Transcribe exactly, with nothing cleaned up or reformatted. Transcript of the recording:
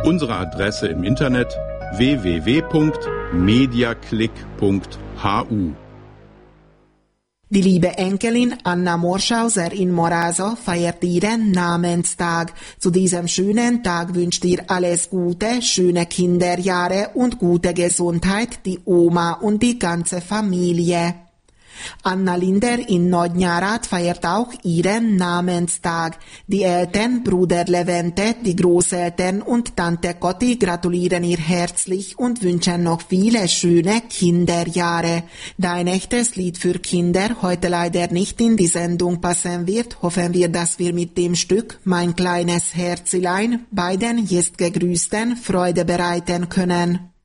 Unsere Adresse im Internet w w w punkt mediaclick punkt h u. Die liebe Enkelin Anna Morschauser in Morasa feiert ihren Namenstag. Zu diesem schönen Tag wünscht ihr alles Gute, schöne Kinderjahre und gute Gesundheit, die Oma und die ganze Familie. Anna Linder in Nordnjarat feiert auch ihren Namenstag. Die Eltern, Bruder Levente, die Großeltern und Tante Cotti gratulieren ihr herzlich und wünschen noch viele schöne Kinderjahre. Da ein echtes Lied für Kinder heute leider nicht in die Sendung passen wird, hoffen wir, dass wir mit dem Stück Mein kleines Herzilein bei den jetzt Gegrüßten Freude bereiten können.